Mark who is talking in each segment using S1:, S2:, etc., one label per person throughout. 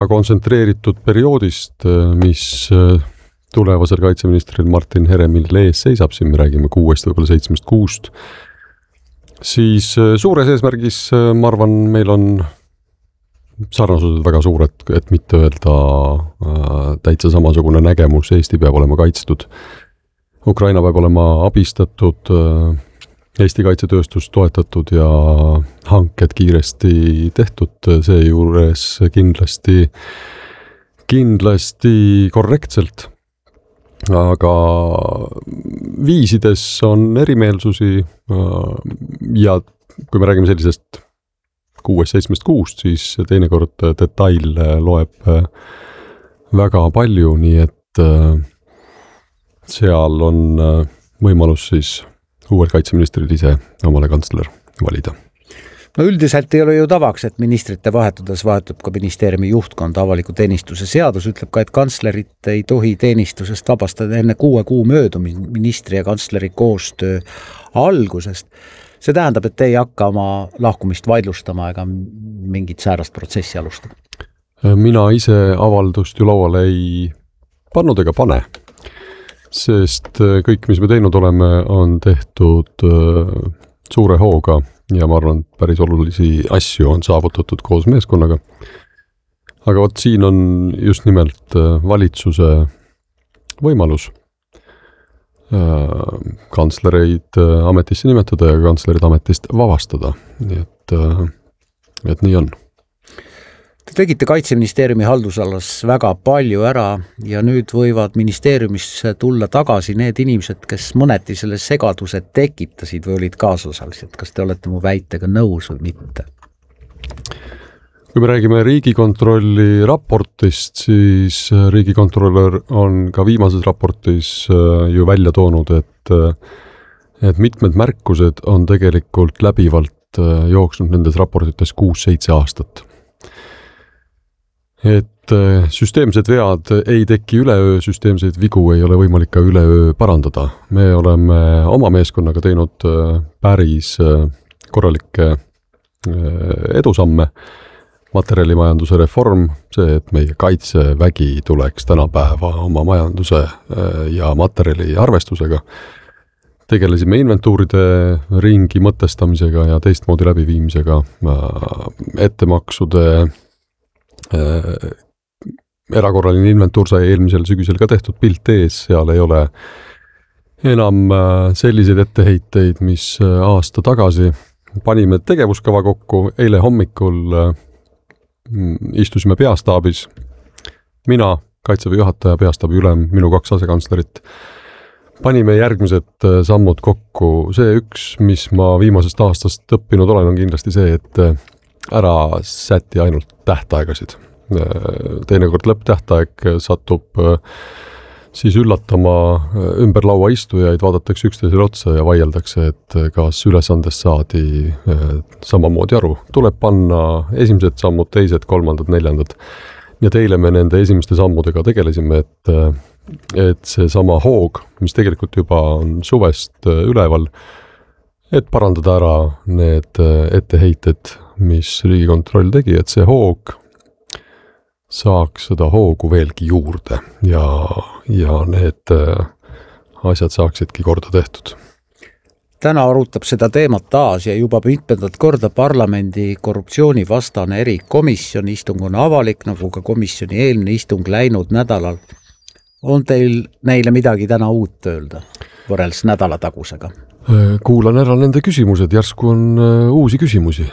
S1: kontsentreeritud perioodist, mis tulevasel kaitseministril Martin Heremil ees seisab, siin me räägime 6, võib-olla 7 kuust, siis suures eesmärgis, ma arvan, meil on sarnasused väga suured, et mitte öelda täitsa samasugune nägemus, Eesti peab olema kaitstud, Ukraina peab olema abistatud, Eesti kaitsetööstus toetatud ja hanked kiiresti tehtud, seejuures kindlasti korrektselt. Aga viisides on erimeelsusi ja kui me räägime sellisest 6-7 kuust, siis teinekord detail loeb väga palju, nii et seal on võimalus siis uuel kaitseministril ise omale kantsler valida.
S2: No üldiselt ei ole ju tavaks, et ministrite vahetudes vahetub ka ministeeriumi juhtkond. Avaliku teenistuse seadus ütleb ka, et kantslerit ei tohi teenistusest vabastada enne 6 kuu möödumist ministri ja kantsleri koostöö algusest. See tähendab, et ei hakka oma lahkumist vaidlustama ega mingit säärast protsessi alustada.
S1: Mina ise avaldust ju lauale ei pannud ega pane, sest kõik, mis me teinud oleme, on tehtud suure hooga ja ma arvan, päris olulisi asju on saavutatud koos meeskonnaga. Aga vot siin on just nimelt valitsuse võimalus kantslereid ametisse nimetada ja kantslerid ametist vabastada. Nii et nii on.
S2: Te tegite kaitseministeeriumi haldusalas väga palju ära ja nüüd võivad ministeeriumisse tulla tagasi need inimesed, kes mõneti selle segaduse tekitasid või olid kaasosalised. Kas te olete mu väitega nõus või mitte?
S1: Kui me räägime Riigikontrolli raportist, siis Riigikontrollör on ka viimases raportis ju välja toonud, et mitmed märkused on tegelikult läbivalt jooksnud nendes raportites 6-7 aastat. Et süsteemsed vead ei teki üleöö, süsteemseid vigu ei ole võimalik ka üleöö parandada. Me oleme oma meeskonnaga teinud päris korralikke edusamme. Materjalimajanduse reform, see, et meie kaitsevägi tuleks tänapäeva oma majanduse ja materjali arvestusega. Tegelesime inventuuride ringi mõtestamisega ja teistmoodi läbiviimisega, ettemaksude erakorraline inventuur sai eelmisel sügisel ka tehtud pilt ees, seal ei ole enam selliseid etteheiteid, mis aasta tagasi. Panime tegevuskava kokku, eile hommikul istusime peastaabis, mina, kaitseväe juhataja, peastaabi ülem, minu 2 asekantslerit. Panime järgmised sammud kokku. See üks, mis ma viimasest aastast õppinud olen, on kindlasti see, et ära säti ainult tähtaegasid. Teinekord lõpptähtaeg satub siis üllatama ümber laua istujaid, vaadatakse üksteisele otsa ja vaieldakse, et kas ülesandest saadi samamoodi aru. Tuleb panna esimesed sammud, teised, 3., 4. Ja teile me nende esimeste sammudega tegelesime, et see sama hoog, mis tegelikult juba on suvest üleval, et parandada ära need etteheited, mis Riigikontroll tegi, et see hoog saaks seda hoogu veelgi juurde ja need asjad saaksidki korda tehtud.
S2: Täna arutab seda teemat taas ja juba mitmendat korda parlamendi korruptsioonivastane erikomisjon. Istung on avalik, nagu ka komisjoni eelmine istung läinud nädalal. On teil neile midagi täna uut öelda võrreldes nädala tagusega?
S1: Kuulan ära nende küsimused, järsku on uusi küsimusi,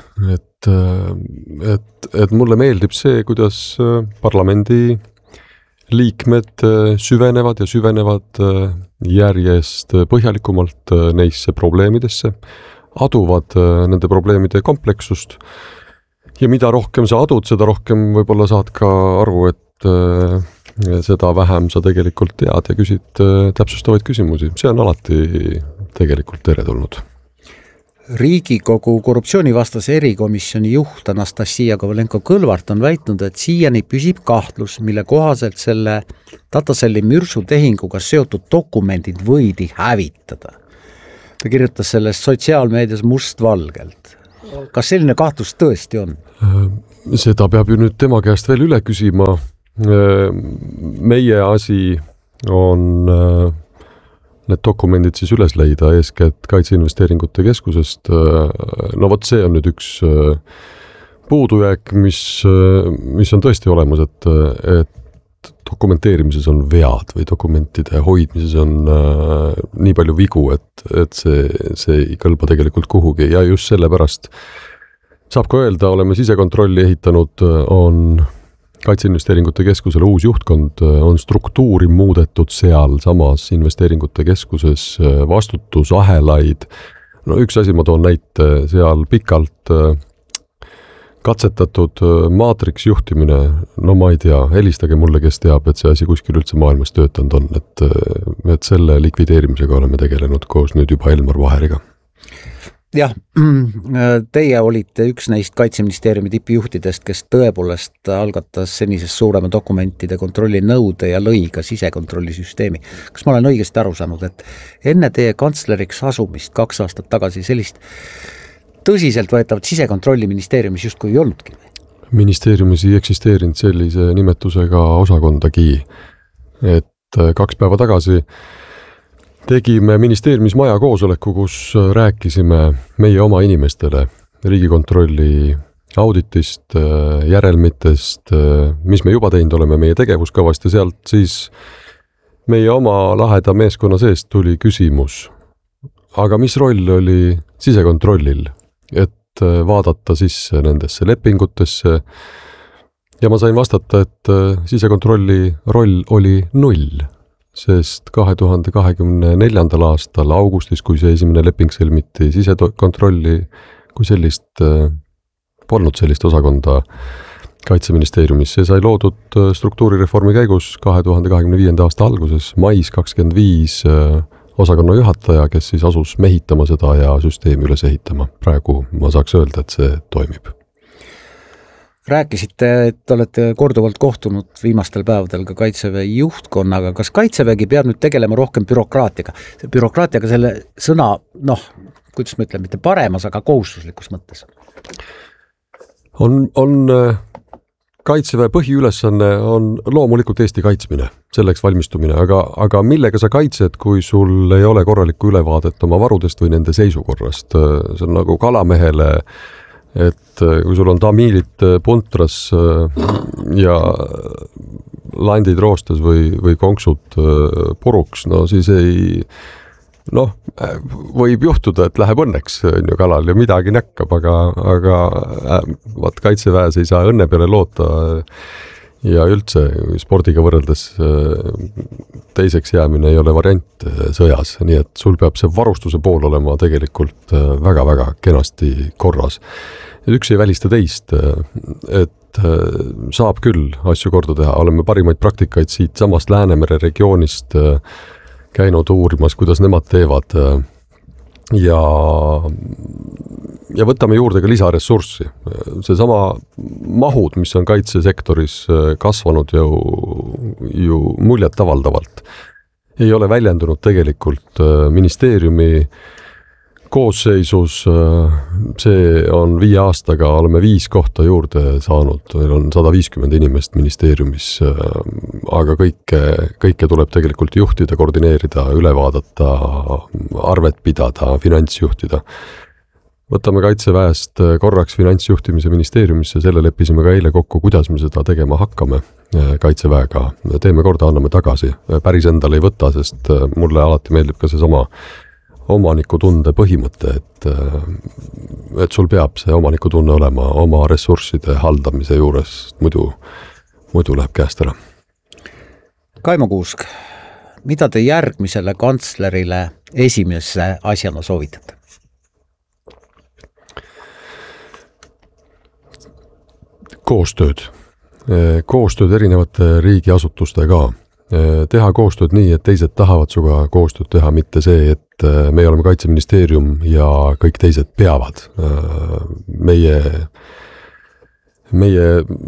S1: et mulle meeldib see, kuidas parlamendi liikmed süvenevad ja süvenevad järjest põhjalikumalt neisse probleemidesse, aduvad nende probleemide komplekssust ja mida rohkem sa adud, seda rohkem võib-olla saad ka aru, et seda vähem sa tegelikult tead ja küsid täpsustavaid küsimusi. See on alati tegelikult teretulnud.
S2: Riigikogu korruptsioonivastase erikomisjoni juht Anastasia Kovalenko-Kõlvart on väitnud, et siiani püsib kahtlus, mille kohaselt selle Datacelli mürsutehinguga seotud dokumendid võidi hävitada. Ta kirjutas sellest sotsiaalmeedias mustvalgelt. Kas selline kahtlus tõesti on?
S1: seda peab ju nüüd tema käest veel üle küsima. Meie asi on need dokumendid siis üles leida eeskätt Kaitseinvesteeringute Keskusest. No vot, see on nüüd üks puudujääk, mis on tõesti olemas, et dokumenteerimises on vead või dokumentide hoidmises on nii palju vigu, et see ei kõlba tegelikult kuhugi ja just sellepärast saab ka öelda, oleme sisekontrolli ehitanud, on Kaitseinvesteeringute Keskusele uus juhtkond, on struktuuri muudetud seal samas investeeringute keskuses, vastutusahelaid. No üks asi ma toon näite, seal pikalt katsetatud maatriks juhtimine, no ma ei tea, helistage mulle, kes teab, et see asi kuskil üldse maailmas töötanud on, et selle likvideerimisega oleme tegelenud koos nüüd juba Elmar Vaheriga.
S2: Jah, teie olite üks neist Kaitseministeeriumi tippjuhtidest, kes tõepoolest algatas senisest suurema dokumentide kontrolli nõude ja lõi ka sisekontrollisüsteemi. Kas ma olen õigesti aru saanud, et enne teie kantsleriks asumist 2 aastat tagasi sellist tõsiselt võetavat sisekontrolli ministeeriumis justkui ei olnudki?
S1: Ministeeriumis ei eksisteerinud sellise nimetusega osakondagi, et 2 päeva tagasi tegime ministeeriumis maja koosoleku, kus rääkisime meie oma inimestele Riigikontrolli auditist, järelmitest, mis me juba teinud oleme meie tegevuskavast ja sealt siis meie oma laheda meeskonna seest tuli küsimus. Aga mis roll oli sisekontrollil, et vaadata sisse nendesse lepingutesse ja ma sain vastata, et sisekontrolli roll oli 0. Sest 2024. aastal augustis, kui see esimene leping sõlmiti, sisekontrolli kui sellist, polnud sellist osakonda Kaitseministeeriumis. See sai loodud struktuurireformi käigus 2025. aasta alguses, mais 25 osakonna juhataja, kes siis asus mehitama seda ja süsteemi üles ehitama. Praegu ma saaks öelda, et see toimib.
S2: Rääkisite, et olete korduvalt kohtunud viimastel päevadel ka Kaitseväe juhtkonnaga. Kas Kaitsevägi peab nüüd tegelema rohkem bürokraatiaga? Bürokraatiaga selle sõna, kuidas ma ütlen, mitte paremas, aga kohustuslikus mõttes.
S1: On Kaitseväe põhiülesanne on loomulikult Eesti kaitsmine, selleks valmistumine, aga millega sa kaitsed, kui sul ei ole korralikku ülevaadet oma varudest või nende seisukorrast? See on nagu kalamehele, et kui sul on tamiilid puntras ja landid roostes või konksud puruks, no siis võib juhtuda, et läheb õnneks kalal ja midagi näkkab, aga vaat Kaitseväes ei saa õnne peale loota ja üldse spordiga võrreldes teiseks jäämine ei ole variant sõjas, nii et sul peab see varustuse pool olema tegelikult väga-väga kenasti korras. Üks ei välista teist, et saab küll asju korda teha, oleme parimaid praktikaid siit samast Läänemere regioonist käinud uurimas, kuidas nemad teevad ja võtame juurde ka lisaressurssi. Seesama mahud, mis on kaitsesektoris kasvanud ju muljet avaldavalt, ei ole väljendunud tegelikult ministeeriumi koosseisus. See on 5 aastaga, oleme 5 kohta juurde saanud, meil on 150 inimest ministeeriumis, aga kõike tuleb tegelikult juhtida, koordineerida, üle vaadata, arvet pidada, finantsjuhtida. Võtame Kaitseväest korraks finantsjuhtimise ministeeriumisse, selle leppisime ka eile kokku, kuidas me seda tegema hakkame Kaitseväega. Teeme korda, anname tagasi. Päris endale ei võta, sest mulle alati meeldib ka see sama omanikutunde põhimõte, et sul peab see omanikutunne olema oma ressursside haldamise juures, muidu läheb käest ära.
S2: Kaimo Kuusk, mida te järgmisele kantslerile esimese asjana soovitate? Koostööd erinevate riigiasutustega. Teha koostööd nii, et teised tahavad suga koostööd teha, mitte see, et meie oleme Kaitseministeerium ja kõik teised peavad. Meie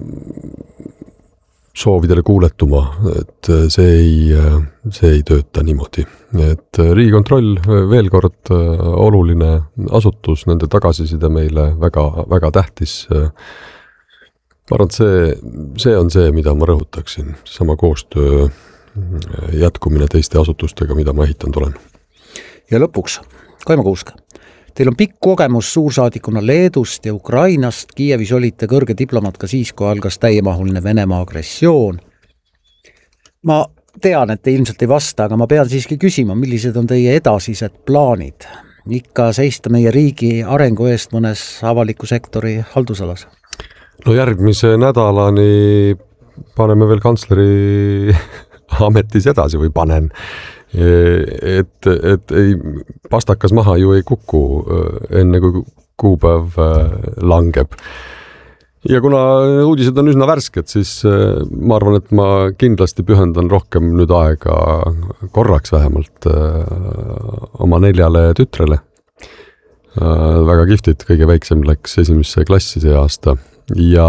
S2: soovidele kuuletuma, et see ei tööta niimoodi. Et Riigikontroll veel kord oluline asutus, nende tagasiside meile väga, väga tähtis.
S1: Ma arvan, et see on see, mida ma rõhutaksin, sama koostöö jätkumine teiste asutustega, mida ma ehitanud olen.
S2: Ja lõpuks, Kaimo Kuusk, teil on pikk kogemus suursaadikuna Leedust ja Ukrainast, Kiievis olite kõrge diplomaat ka siis, kui algas täiemahuline Venemaa agressioon. Ma tean, et te ilmselt ei vasta, aga ma pean siiski küsima, millised on teie edasised plaanid? Ikka seista meie riigi arengu eest mõnes avaliku sektori haldusalas?
S1: No järgmise nädalani paneme veel kantsleri ametis edasi või panen. Et ei, pastakas maha ju ei kuku enne kui kuupäev langeb. Ja kuna uudised on üsna värsked, siis ma arvan, et ma kindlasti pühendan rohkem nüüd aega korraks vähemalt oma 4 tütrele. Väga kihvtid, kõige väiksem läks 1. klassi see aasta ja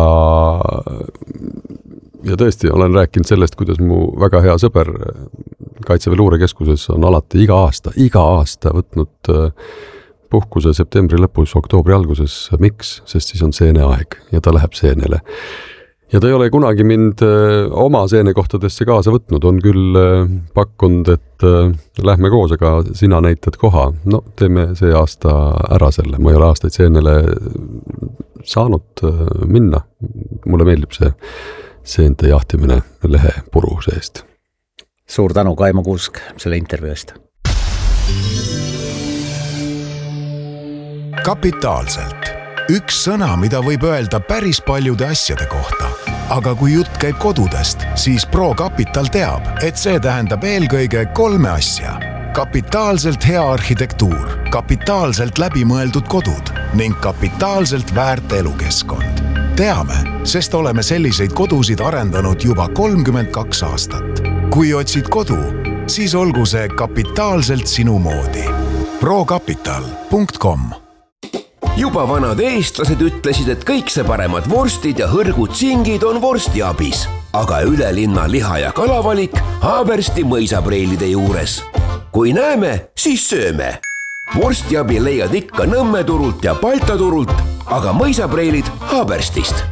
S1: tõesti olen rääkinud sellest, kuidas mu väga hea sõber Kaitseväe luurekeskuses on alati iga aasta võtnud puhkuse septembri lõpus, oktoobri alguses. Miks? Sest siis on seeneaeg ja ta läheb seenele. Ja ta ei ole kunagi mind oma seenekohtadesse kaasa võtnud, on küll pakkunud, et lähme koos, aga sina näitad koha. No teeme see aasta ära selle, ma ei ole aastaid seenele saanud minna. Mulle meeldib see seente jahtimine lehe puru seest.
S2: Suur tänu, Kaimo Kuusk, selle intervjuu eest.
S3: Kapitaalselt. Üks sõna, mida võib öelda päris paljude asjade kohta. Aga kui jutt käib kodudest, siis ProCapital teab, et see tähendab eelkõige 3 asja. Kapitaalselt hea arhitektuur, kapitaalselt läbimõeldud kodud ning kapitaalselt väärt elukeskkond. Teame, sest oleme selliseid kodusid arendanud juba 32 aastat. Kui otsid kodu, siis olgu see kapitaalselt sinu moodi. procapital.com.
S4: Juba vanad eestlased ütlesid, et kõik see paremad vorstid ja hõrgud singid on vorstiabis. Aga Ülelinna liha- ja kalavalik Haabersti mõisapreilide juures. Kui näeme, siis sööme. Vorstiabi leiad ikka Nõmme turult ja Palta turult, aga mõisapreilid Haaberstist.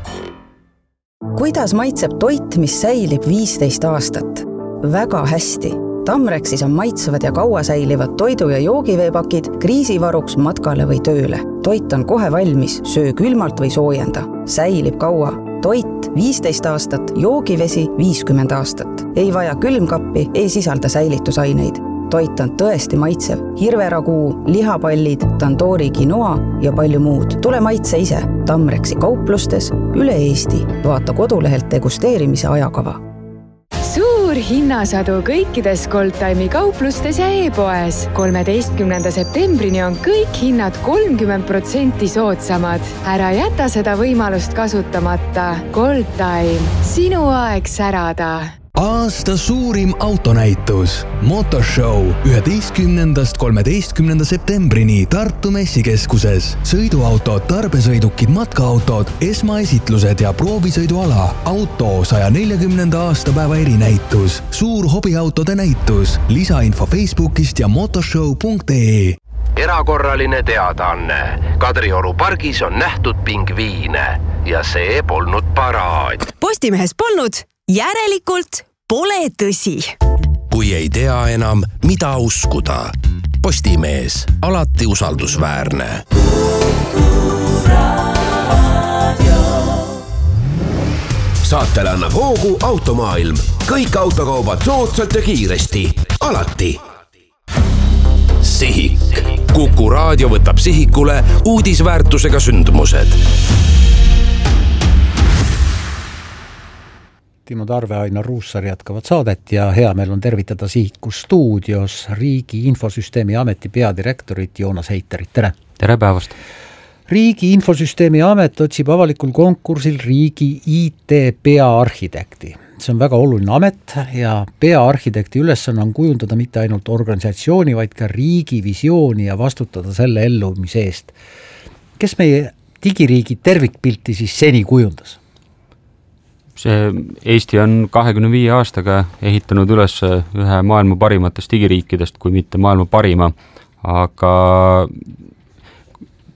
S5: Kuidas maitseb toit, mis säilib 15 aastat? Väga hästi. Tamrexis on maitsevad ja kaua säilivad toidu- ja joogiveepakid kriisivaruks matkale või tööle. Toit on kohe valmis, söö külmalt või soojenda. Säilib kaua. Toit 15 aastat, joogivesi 50 aastat. Ei vaja külmkappi, ei sisalda säilitusaineid. Toit on tõesti maitsev. Hirveraguu, lihapallid, tandoori quinoa ja palju muud. Tule maitse ise. Tamrexi kauplustes üle Eesti. Vaata kodulehelt degusteerimise ajakava.
S6: Suur hinnasadu kõikides Goldtime'i kauplustes ja e-poes. 13. septembrini on kõik hinnad 30% soodsamad. Ära jäta seda võimalust kasutamata. Goldtime. Sinu aeg särada.
S7: Aasta suurim autonäitus Motorshow 11. 13. septembrini Tartu messikeskuses. Sõiduautod, tarbesõidukid, matkaautod, esmaesitlused ja proovisõiduala. Auto 140. aastapäeva erinäitus. Suur hobiautode näitus. Lisainfo Facebookist ja motorshow.ee.
S4: Erakorraline teadaanne. Kadrioru pargis on nähtud pingviine ja see polnud paraad.
S8: Postimehes polnud, järelikult pole tõsi.
S4: Kui ei tea enam, mida uskuda. Postimees, alati usaldusväärne. Saatele annab hoogu Automaailm. Kõik autokaubad soodsalt ja kiiresti. Alati. Sihik. Kuku raadio võtab sihikule uudisväärtusega sündmused.
S2: Timo Tarve, Ainar Ruussaar jätkavad saadet ja hea meil on tervitada Sihiku stuudios Riigi Infosüsteemi Ameti peadirektorit Joonas Heiterit. Tere!
S9: Tere päevast!
S2: Riigi Infosüsteemi Amet otsib avalikul konkursil riigi IT peaarhitekti. See on väga oluline amet ja peaarhitekti ülesanne on kujundada mitte ainult organisatsiooni, vaid ka riigi visiooni ja vastutada selle elluviimise eest. Kes meie digiriigi tervikpilti siis seni kujundas?
S9: See Eesti on 25 aastaga ehitanud üles ühe maailma parimatest digiriikidest, kui mitte maailma parima, aga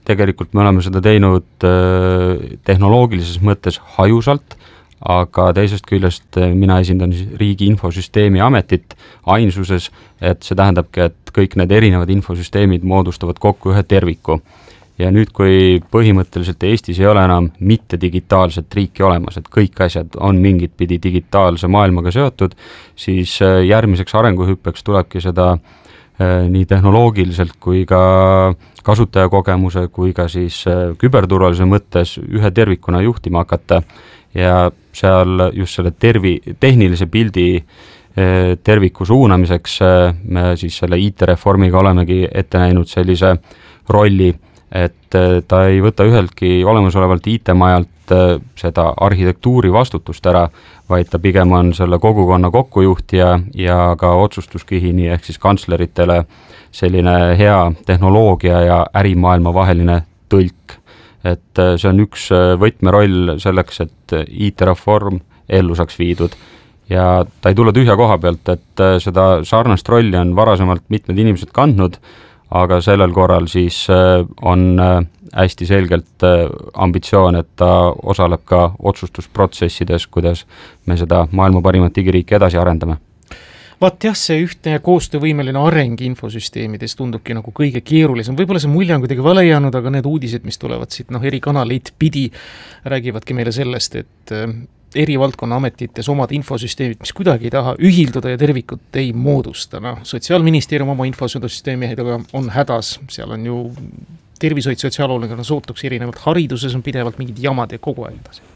S9: tegelikult me oleme seda teinud tehnoloogilises mõttes hajusalt, aga teisest küljest mina esindan Riigi Infosüsteemi Ametit ainsuses, et see tähendabki, et kõik need erinevad infosüsteemid moodustavad kokku ühe terviku. Ja nüüd, kui põhimõtteliselt Eestis ei ole enam mitte digitaalset riiki olemas, et kõik asjad on mingit pidi digitaalse maailmaga seotud, siis järgmiseks arenguhüppeks tulebki seda nii tehnoloogiliselt kui ka kasutajakogemuse kui ka siis küberturvalisuse mõttes ühe tervikuna juhtima hakata. Ja seal just selle tehnilise pildi terviku suunamiseks me siis selle IT-reformiga olemegi ette näinud sellise rolli, et ta ei võta üheltki olemasolevalt IT-majalt seda arhitektuuri vastutust ära, vaid ta pigem on selle kogukonna kokkujuhtija ja ka otsustuskihini ehk siis kantsleritele selline hea tehnoloogia ja ärimaailma vaheline tõlk. Et see on üks võtmeroll selleks, et IT-reform ellu saaks viidud ja ta ei tule tühja koha pealt, et seda sarnast rolli on varasemalt mitmed inimesed kandnud, aga sellel korral siis on hästi selgelt ambitsioon, et ta osaleb ka otsustusprotsessides, kuidas me seda maailma parimat digiriiki edasi arendame.
S10: Vaat jah, see ühtne ja koostöövõimeline areng infosüsteemides tundubki nagu kõige keerulisem. Võib-olla see mulje on kuidagi vale jäänud, aga need uudised, mis tulevad siit eri kanaleid pidi, räägivadki meile sellest, et eri valdkonna ametites omad infosüsteemid, mis kuidagi ei taha ühilduda ja tervikut ei moodusta. Sotsiaalministeerium oma infosüsteemidega on hädas, seal on ju tervishoid sotsiaalhoolekanne sootuks erinevalt, hariduses on pidevalt mingid jamad ja kogu aeg edasi.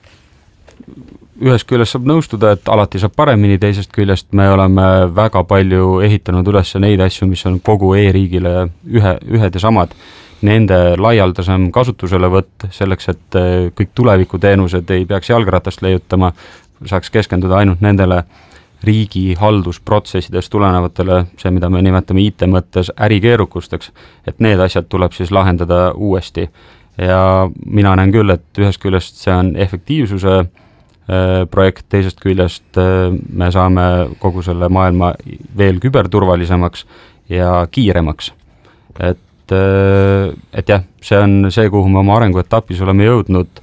S9: Ühest küljest saab nõustuda, et alati saab paremini, teisest küljest me oleme väga palju ehitanud üles neid asju, mis on kogu e-riigile ühed ja samad. Nende laialdasem kasutuselevõtt selleks, et kõik tulevikuteenused ei peaks jalgratast leiutama, saaks keskenduda ainult nendele riigi haldusprotsessidest tulenevatele, see, mida me nimetame IT mõttes ärikeerukusteks, et need asjad tuleb siis lahendada uuesti. Ja mina näen küll, et ühest küljest see on efektiivsuse projekt, teisest küljest me saame kogu selle maailma veel küberturvalisemaks ja kiiremaks. Et jah, see on see, kuhu me oma arenguetapis oleme jõudnud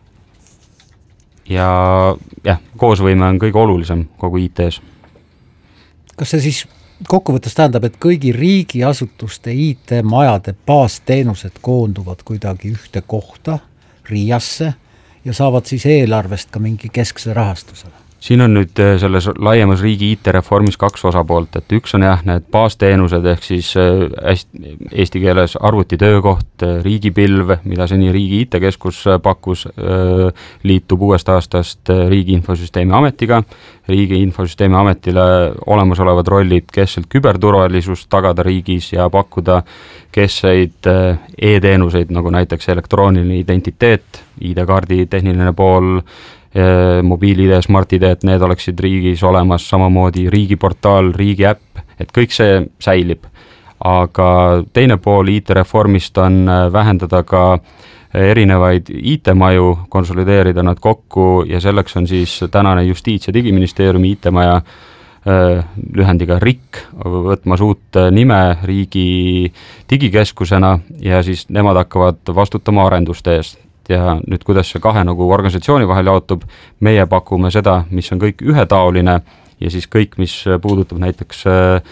S9: ja koosvõime on kõige olulisem kogu IT-s.
S2: Kas see siis kokkuvõttes tähendab, et kõigi riigiasutuste IT-majade baasteenused koonduvad kuidagi ühte kohta, RIAsse, ja saavad siis eelarvest ka mingi keskse rahastusele?
S9: Siin on nüüd selles laiemas riigi IT-reformis kaks osapoolt, et üks on need baasteenused ehk siis eesti keeles arvutitöökoht, riigipilv, mida seni Riigi IT-keskus pakkus, liitub uuest aastast Riigi Infosüsteemi Ametiga. Riigi Infosüsteemi Ametile olemasolevad rollid keskselt küberturvalisust tagada riigis ja pakkuda keskseid e-teenuseid, nagu näiteks elektrooniline identiteet, ID-kaardi tehniline pool, mobiil-ID, smart-ID, et need oleksid riigis olemas, samamoodi riigiportaal, riigi äpp, et kõik see säilib. Aga teine pool IT-reformist on vähendada ka erinevaid IT-maju, konsolideerida nad kokku ja selleks on siis tänane Justiits- ja Digiministeeriumi IT-maja lühendiga RIK võtmas uut nime riigi digikeskusena ja siis nemad hakkavad vastutama arenduste eest. Ja nüüd, kuidas see kahe nagu organisatsiooni vahel jaotub, meie pakume seda, mis on kõik ühetaoline ja siis kõik, mis puudutab näiteks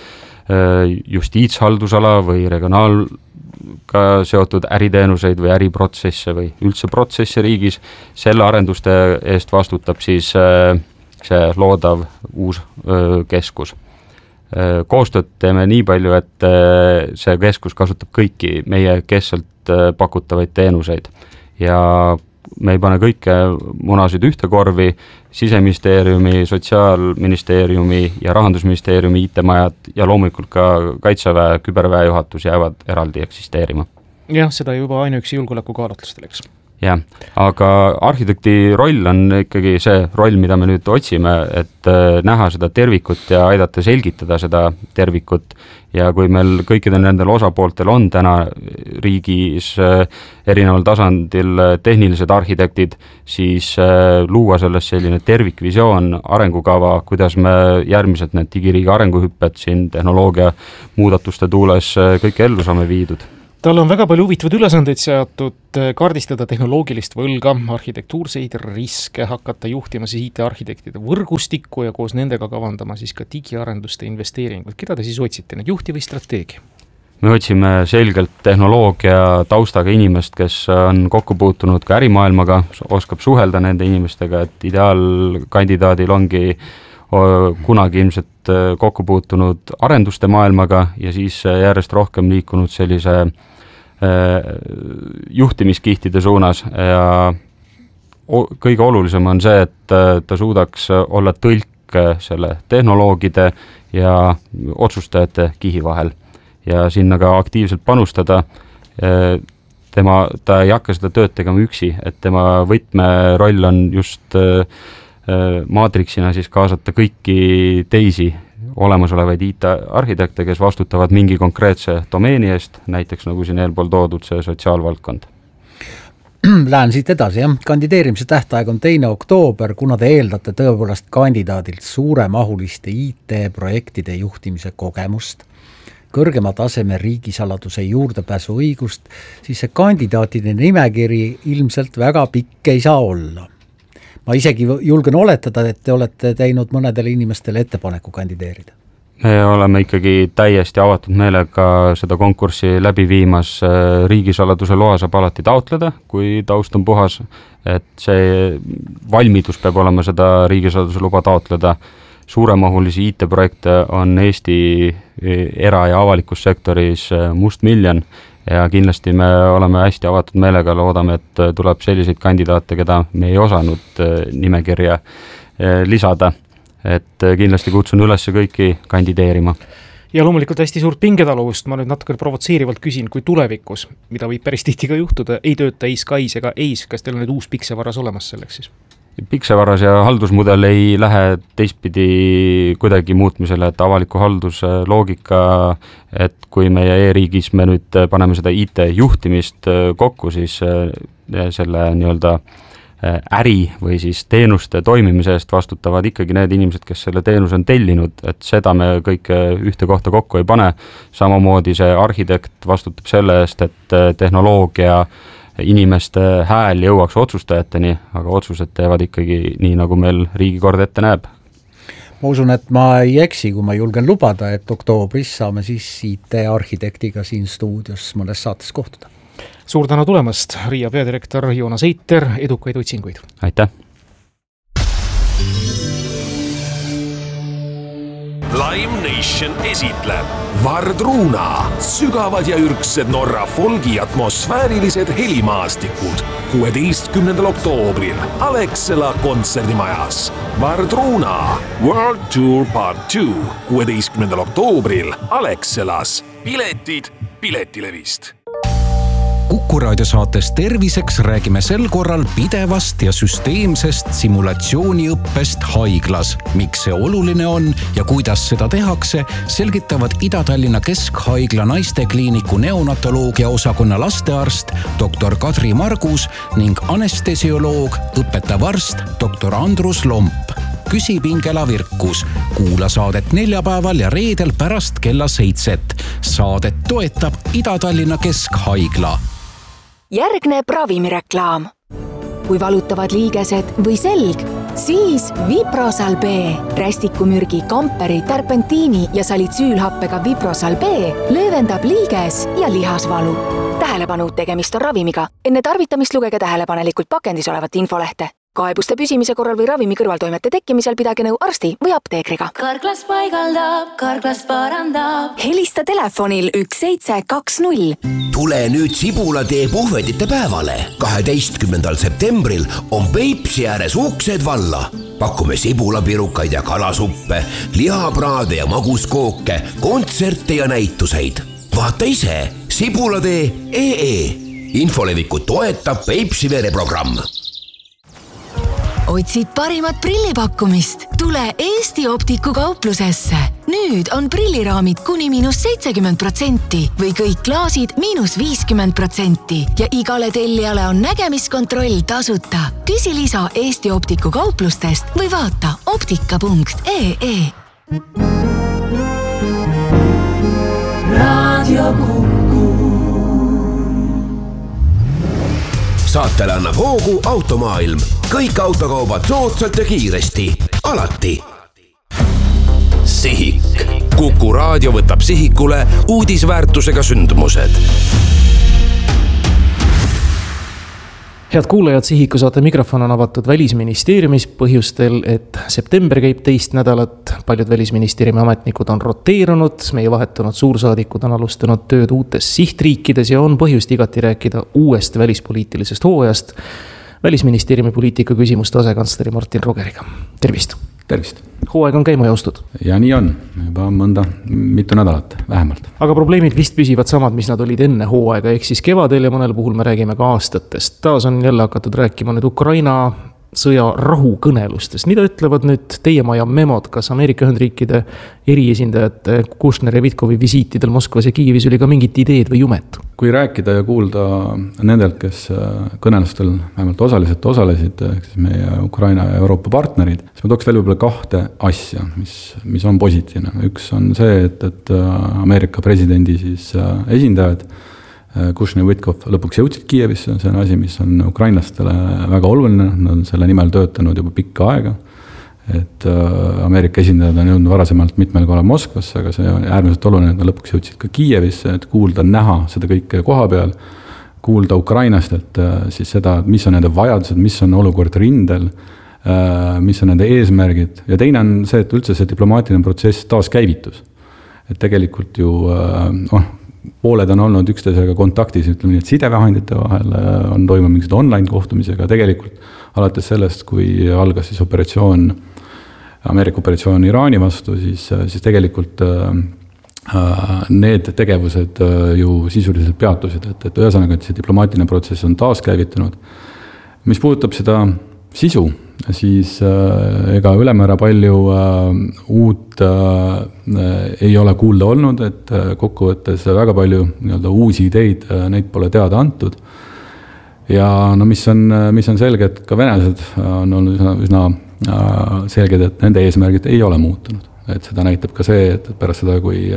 S9: justiitshaldusala või regionaalga seotud äriteenuseid või äriprotsesse või üldse protsesse riigis, selle arenduste eest vastutab siis see loodav uus keskus. Koostööd teeme nii palju, et see keskus kasutab kõiki meie keskselt pakutavaid teenuseid. Ja me ei pane kõike munasid ühte korvi, Siseministeeriumi, Sotsiaalministeeriumi ja Rahandusministeeriumi IT-majad ja loomulikult ka Kaitseväe küberväe juhatus jäävad eraldi eksisteerima.
S10: Jah, seda juba ainuüksi julgeoleku kaalutlustel, eks.
S9: Jah, aga arhitekti roll on ikkagi see roll, mida me nüüd otsime, et näha seda tervikut ja aidata selgitada seda tervikut. Ja kui meil kõikidel nendel osapooltel on täna riigis erineval tasandil tehnilised arhitektid, siis luua sellest selline tervikvisioon, arengukava, kuidas me järgmised need digiriigi arenguhüpped siin tehnoloogia muudatuste tuules kõik ellu saame viidud.
S10: Tal on väga palju huvitavad ülesandeid seatud, kaardistada tehnoloogilist võlga, arhitektuurseid riske, hakata juhtima siis IT-arhitektide võrgustikku ja koos nendega kavandama siis ka digiarenduste investeeringuid. Keda te siis otsite, need juhti või strateegi?
S9: Me otsime selgelt tehnoloogia taustaga inimest, kes on kokku puutunud ka ärimaailmaga, oskab suhelda nende inimestega, et ideaalkandidaadil ongi kunagi ilmselt kokku puutunud arenduste maailmaga ja siis järjest rohkem liikunud sellise juhtimiskihtide suunas ja kõige olulisem on see, et ta suudaks olla tõlk selle tehnoloogide ja otsustajate kihi vahel ja sinna ka aktiivselt panustada. Ta ei hakka seda tööd tegema üksi, et tema võtmeroll on just maatriksina siis kaasata kõiki teisi olemasolevaid IT-arhitekte, kes vastutavad mingi konkreetse domeeni eest, näiteks nagu siin eelpool toodud see sotsiaalvaldkond.
S2: Lähen siit edasi, jah. Kandideerimise tähtaeg on 2. oktoober, kuna te eeldate tõepoolest kandidaadilt suuremahuliste IT-projektide juhtimise kogemust, kõrgema taseme riigisaladuse juurdepääsu õigust, siis see kandidaatide nimekiri ilmselt väga pikk ei saa olla. Ma isegi julgen oletada, et te olete teinud mõnedele inimestele ettepaneku kandideerida.
S9: Me oleme ikkagi täiesti avatud meelega seda konkurssi läbi viimas. Riigisaladuse loa saab alati taotleda, kui taust on puhas, et see valmidus peab olema seda riigisaladuse luba taotleda. Suuremahulisi IT-projekte on Eesti era- ja avalikus sektoris mustmiljon ja kindlasti me oleme hästi avatud meelega, loodame, et tuleb selliseid kandidaate, keda me ei osanud nimekirja lisada. Et kindlasti kutsun üles kõiki kandideerima.
S10: Ja loomulikult hästi suurt pingetaluvust, ma nüüd natuke provotseerivalt küsin, kui tulevikus, mida võib päris tihti ka juhtuda, ei tööta ei Skys ega EIS, kas teil on nüüd uus piksevaras olemas selleks siis?
S9: Piksevaras ja haldusmudel ei lähe teistpidi kuidagi muutmisele, et avaliku halduse loogika, et kui meie e-riigis me nüüd paneme seda IT-juhtimist kokku, siis selle nii-öelda äri või siis teenuste toimimise eest vastutavad ikkagi need inimesed, kes selle teenuse on tellinud, et seda me kõik ühte kohta kokku ei pane. Samamoodi see arhitekt vastutab selle eest, et tehnoloogia inimeste hääl jõuaks otsustajateni, aga otsused teevad ikkagi nii, nagu meil riigikord ette näeb.
S2: Ma usun, et ma ei eksi, kui ma julgen lubada, et oktoobris saame siis IT-arhitektiga siin stuudios mõnes saates kohtuda.
S10: Suur tänu tulemast, RIA peadirektor Joonas Eiter, edukaid otsinguid.
S9: Aitäh!
S11: Lime Nation esitleb Vardruna, sügavad ja ürgsed Norra folgi atmosfäärilised helimaastikud 16. oktoobril Alexela kontserdimajas. Vardruna World Tour Part 2 16. oktoobril Alexelas. Piletid Piletilevist.
S12: Kuku raadiosaates Terviseks räägime sel korral pidevast ja süsteemsest simulatsiooniõppest haiglas. Miks see oluline on ja kuidas seda tehakse, selgitavad Ida-Tallinna Keskhaigla naistekliiniku neonatoloogia osakonna lastearst dr. Kadri Margus ning anestesioloog, õpetav arst dr. Andrus Lomp. Küsipingela Virkus. Kuula saadet neljapäeval ja reedel pärast kella 7. Saadet toetab Ida-Tallinna Keskhaigla.
S8: Järgneb ravimireklaam. Kui valutavad liigesed või selg, siis Viprosal B. Rästikumürgi, kamperi, terpentiini ja salitsüülhappega Viprosal B löövendab liiges ja lihasvalu. Tähelepanu, tegemist on ravimiga. Enne tarvitamist lugege tähelepanelikult pakendis olevat infolehte. Kaebuste püsimise korral või ravimi kõrvaltoimete tekkimisel pidage nõu arsti või apteekriga.
S13: Karklas paigaldab, Karklas parandab.
S8: Helista telefonil 1720.
S4: Tule nüüd Sibulatee puhvetite päevale. 12. septembril on Peipsi ääres uksed valla. Pakume sibulapirukaid ja kalasuppe, lihapraade ja maguskooke, kontserte ja näituseid. Vaata ise Sibulatee.ee. Infolevikut toetab Peipsi vereprogramm.
S8: Otsid parimat prillipakkumist? Tule Eesti Optiku kauplusesse. Nüüd on prilliraamid kuni -70% või kõik klaasid -50% ja igale tellijale on nägemiskontroll tasuta. Küsi lisa Eesti Optiku kauplustest või vaata optika.ee.
S13: Radio Kuku.
S4: saatele annab hoogu Automaailm. Kõik autokaubad soodsalt ja kiiresti. Alati. Sihik. Kuku raadio võtab sihikule uudisväärtusega sündmused.
S10: Head kuulajad, Sihiku saate mikrofon on avatud Välisministeeriumis põhjustel, et september käib teist nädalat. Paljud Välisministeeriumi ametnikud on roteerunud, meie vahetunud suursaadikud on alustanud tööd uutes sihtriikides ja on põhjust igati rääkida uuest välispoliitilisest hooajast Välisministeeriumi poliitika küsimuste asekantsleri Martin Rogeriga. Tervist!
S14: Tervist!
S10: Hooaeg on käima joostud.
S14: Ja nii on, juba mitu nädalat vähemalt.
S10: Aga probleemid vist püsivad samad, mis nad olid enne hooaega, ehk siis kevadel ja mõnel puhul me räägime ka aastatest. Taas on jälle hakatud rääkima nüüd Ukraina sõja rahukõnelustest. Mida ütlevad nüüd teie maja memod, kas Ameerika Ühendriikide eriesindajate Kushner ja Vitkovi visiitidel Moskvas ja Kiievis oli ka mingit ideed või jumet?
S14: Kui rääkida ja kuulda nendelt, kes kõnelustel vähemalt osalesid, ehk siis meie Ukraina ja Euroopa partnerid, siis ma tooks veel võib-olla kahte asja, mis on positiivne. Üks on see, et Ameerika presidendi siis esindajad Kushner ja Vitkov lõpuks jõudsid Kiievisse, see on asi, mis on ukrainlastele väga oluline, nad on selle nimel töötanud juba pikka aega, et Ameerika esindajad on jõudnud varasemalt mitmel korral Moskvasse, aga see on äärmiselt oluline, et nad lõpuks jõudsid ka Kiievisse, et kuulda, näha seda kõike koha peal, kuulda Ukrainast, et siis seda, mis on nende vajadused, mis on olukord rindel, mis on nende eesmärgid ja teine on see, et üldse see diplomaatiline protsess taas käivitus. Et tegelikult ju pooled on olnud üksteisega kontaktis, ütleme nii, et sidevahendite vahel on toimunud mingisugused online kohtumisega, tegelikult alates sellest, kui algas siis Ameerika operatsioon Iraani vastu, siis tegelikult need tegevused ju sisuliselt peatusid, et ühesõnaga, et see diplomaatiline protsess on taas käivitunud. Mis puudutab seda sisu, siis ega ülemäära palju uut ei ole kuulda olnud, et kokkuvõttes väga palju uusi ideid neid pole teada antud. Ja mis on selge, et ka venelased on olnud üsna selged, et nende eesmärgid ei ole muutunud. Et seda näitab ka see, et pärast seda, kui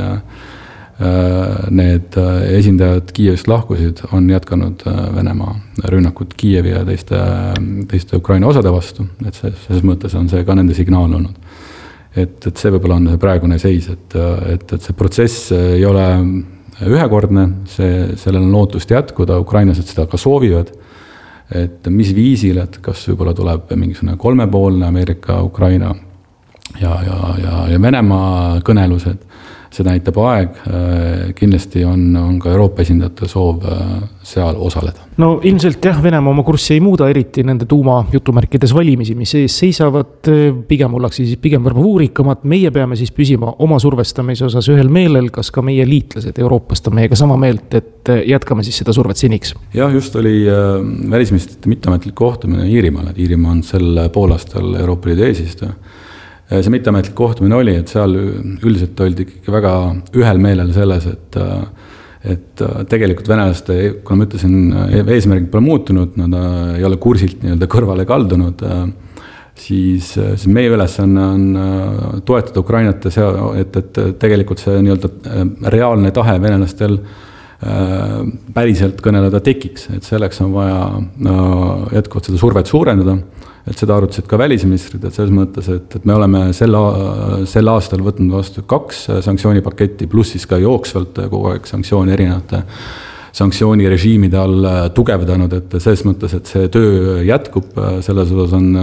S14: need esindajad Kiievist lahkusid, on jätkanud Venemaa rünnakut Kiievi ja teiste Ukraina osade vastu, et selles mõttes on see ka nende signaal olnud. Et see võib-olla on see praegune seis, et see protsess ei ole ühekordne, sellel on lootust jätkuda, ukrainlased seda ka soovivad, et mis viisil, et kas võib-olla tuleb mingisugune kolmepoolne Ameerika, Ukraina ja Venemaa kõnelused, see näitab aeg, kindlasti on ka Euroopa esindajate soov seal osaleda.
S10: No ilmselt jah, Venemaa oma kurssi ei muuda, eriti nende tuuma jutumärkides valimisi, mis ees seisavad, pigem ollakse siis pigem verbavuurikamad, meie peame siis püsima oma survestamise osas ühel meelel, kas ka meie liitlased Euroopast on meiega sama meelt, et jätkame siis seda survet seniks.
S14: Jah, just oli välisministrite mitteametlik kohtumine Iirimaal, et Iirimaa on sel poolaastal Euroopa Liidu eesistuja. See mitteametlik kohtumine oli, et seal üldiselt oldi väga ühel meelel selles, et tegelikult venelaste, kuna ma ütlesin, eesmärgid pole muutunud, nad ei ole kursilt kõrvale kaldunud, siis meie ülesanne on toetada Ukrainat, et tegelikult see reaalne tahe venelastel päriselt kõneleda tekiks, et selleks on vaja jätkuvalt seda survet suurendada, et seda arutasid ka välisministrid, et selles mõttes, et me oleme sel aastal võtnud vastu 2 sanktsioonipaketti, pluss siis ka jooksvalt kogu aeg sanktsiooni erinevate sanktsioonirežiimide all tugevdanud, et selles mõttes, et see töö jätkub, selles osas on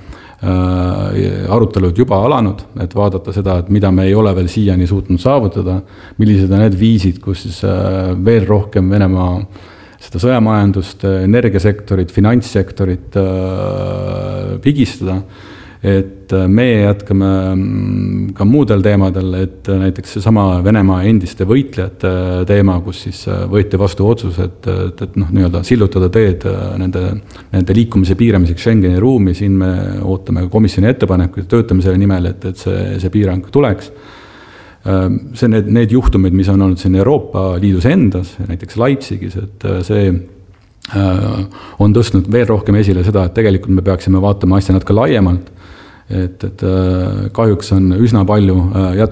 S14: arutelud juba alanud, et vaadata seda, et mida me ei ole veel siiani suutnud saavutada, millised on need viisid, kus siis veel rohkem Venemaa seda sõjamajandust, energiasektorit, finantssektorit pigistada, et meie jätkame ka muudel teemadel, et näiteks seesama Venemaa endiste võitlejate teema, kus siis võeti vastu otsus, et sillutada teed nende liikumise piiramiseks Schengeni ruumi, siin me ootame komisjoni ettepanekuid, töötame selle nimel, et see piirang tuleks. See need juhtumid, mis on olnud siin Euroopa Liidus endas, näiteks Leipzigis, et see on tõstnud veel rohkem esile seda, et tegelikult me peaksime vaatama asja natuke laiemalt, et kahjuks on üsna palju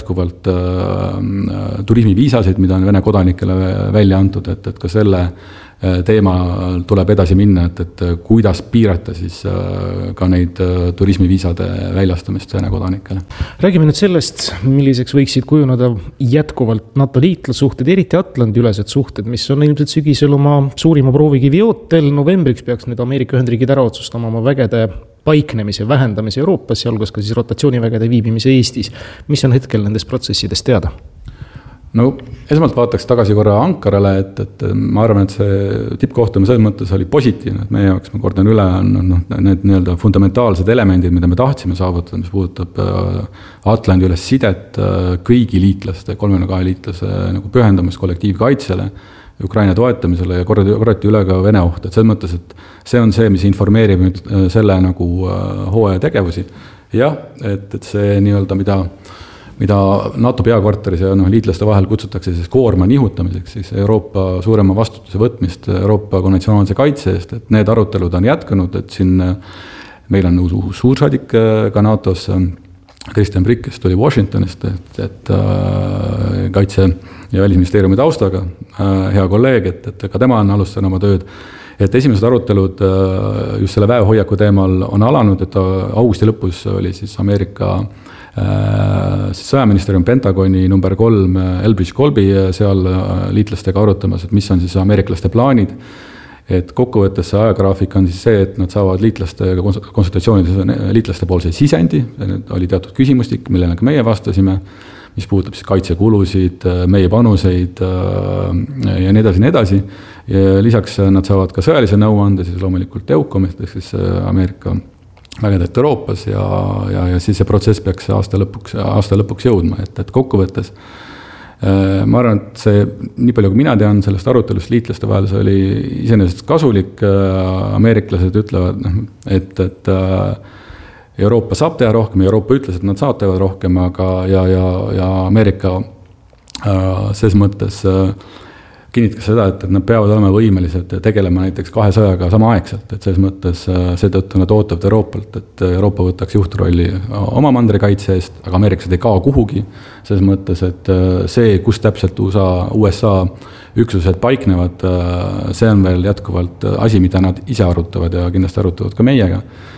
S14: jätkuvalt turismiviisasid, mida on Vene kodanikele välja antud, et ka selle teema tuleb edasi minna, et kuidas piirata siis ka neid turismiviisade väljastamist Vene kodanikele.
S10: Räägime nüüd sellest, milliseks võiksid kujuneda jätkuvalt NATO liitlassuhted, eriti Atlandi-ülesed suhted, mis on ilmselt sügisel oma suurima proovikivi ootel. Novembriks peaks nüüd Ameerika Ühendriigid ära otsustama oma vägede paiknemise, vähendamise Euroopas, sealhulgas ka siis rotatsioonivägede viibimise Eestis. Mis on hetkel nendest protsessidest teada?
S14: No esmalt vaataks tagasi korra Ankarale, et ma arvan, et see tippkohtumine selles mõttes oli positiivne, et meie jaoks, ma kordan üle, on need nii-öelda fundamentaalsed elemendid, mida me tahtsime saavutada, mis puudutab Atlandi üles sidet kõigi liitlaste, 32 liitlase nagu pühendamist kollektiivkaitsele, Ukraina toetamisele ja korrati üle ka Vene oht, et selles mõttes, et see on see, mis informeerib nüüd selle nagu hooaja tegevusi. Jah, et see nii-öelda, mida NATO peakvartaris ja liitlaste vahel kutsutakse siis koorma nihutamiseks, siis Euroopa suurema vastutuse võtmist Euroopa konventsionaalse kaitse eest, et need arutelud on jätkunud, et siin meil on uus suursaadik ka NATO-s, Kristjan Prikk, kes tuli Washingtonist, et kaitse- ja välisministeeriumi taustaga, hea kolleeg, et ka tema on alustanud oma tööd. Et esimesed arutelud just selle väehoiaku teemal on alanud, et augusti lõpus oli siis Ameerika siis sõjaministeerium Pentagoni number 3 Elbridge Colby seal liitlastega arutamas, et mis on siis ameeriklaste plaanid. Et kokkuvõttes see ajagraafik on siis see, et nad saavad liitlastega konsultatsioonides liitlaste poolse sisendi, oli teatud küsimustik, millele ka meie vastasime, mis puudutab siis kaitsekulusid, meie panuseid ja nii edasi. Ja lisaks nad saavad ka sõjalise nõuande, siis loomulikult EUCOM, ehk siis Ameerika vägedet Euroopas ja siis see protsess peaks aasta lõpuks jõudma, et kokkuvõttes ma arvan, et see, nii palju kui mina tean sellest arutelust liitlaste vahel, see oli iseenesest kasulik, ameeriklased ütlevad, et Euroopa saab teha rohkem, Euroopa ütles, et nad saavad teha rohkem, aga ja Ameerika ses mõttes kinnitas seda, et nad peavad olema võimelised tegelema näiteks 2 sõjaga samaaegselt, et selles mõttes seetõttu nad ootavad Euroopalt, et Euroopa võtaks juhtrolli oma mandrikaitse eest, aga ameeriklased ei kao kuhugi, selles mõttes, et see, kus täpselt USA üksused paiknevad, see on veel jätkuvalt asi, mida nad ise arutavad ja kindlasti arutavad ka meiega.